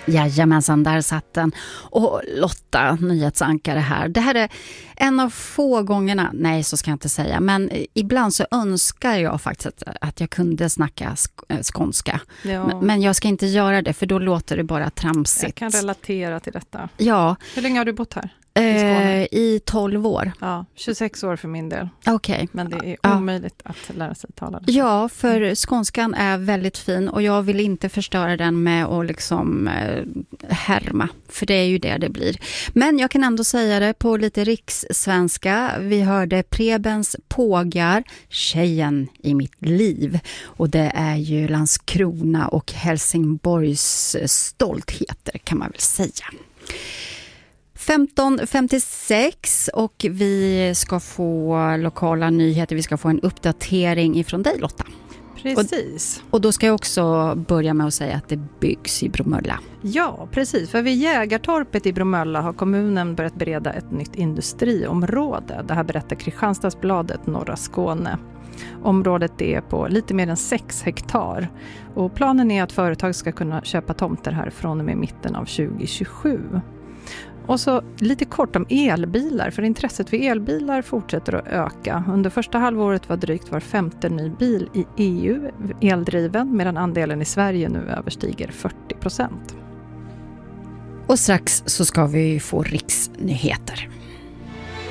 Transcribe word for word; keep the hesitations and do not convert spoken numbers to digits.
Jajamensan, där satt den. Och Lotta, nyhetsankare här. Det här är en av få gångerna, nej så ska jag inte säga, men ibland så önskar jag faktiskt att, att jag kunde snacka sk- skånska. Ja. Men, men jag ska inte göra det, för då låter det bara tramsigt. Jag kan relatera till detta. Ja. Hur länge har du bott här? Eh, I tolv år. Ja, tjugosex år för min del. Okej. Okay. Men det är omöjligt ja. att lära sig tala det. Ja, för skånskan är väldigt fin och jag vill inte förstöra den med att liksom eh, härma. För det är ju det det blir. Men jag kan ändå säga det på lite rikssvenska. Vi hörde Prebens Pågar, tjejen i mitt liv. Och det är ju Landskrona och Helsingborgs stoltheter kan man väl säga. femton femtiosex och vi ska få lokala nyheter. Vi ska få en uppdatering ifrån dig, Lotta. Precis. Och, och då ska jag också börja med att säga att det byggs i Bromölla. Ja, precis. För vid Jägartorpet i Bromölla har kommunen börjat bereda ett nytt industriområde. Det här berättar Kristianstadsbladet Norra Skåne. Området är på lite mer än sex hektar. Och planen är att företag ska kunna köpa tomter här från och med mitten av tjugo tjugosju. Och så lite kort om elbilar, för intresset för elbilar fortsätter att öka. Under första halvåret var drygt var femte ny bil i E U eldriven, medan andelen i Sverige nu överstiger fyrtio procent. Och strax så ska vi få riksnyheter.